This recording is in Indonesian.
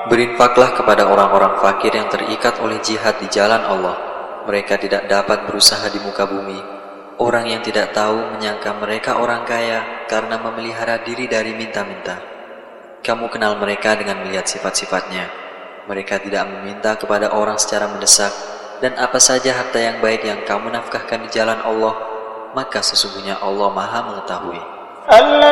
Berinfaklah kepada orang-orang fakir yang terikat oleh jihad di jalan Allah. Mereka tidak dapat berusaha di muka bumi. Orang yang tidak tahu menyangka mereka orang kaya karena memelihara diri dari minta-minta. Kamu kenal mereka dengan melihat sifat-sifatnya. Mereka tidak meminta kepada orang secara mendesak, dan apa saja harta yang baik yang kamu nafkahkan di jalan Allah, maka sesungguhnya Allah Maha mengetahui.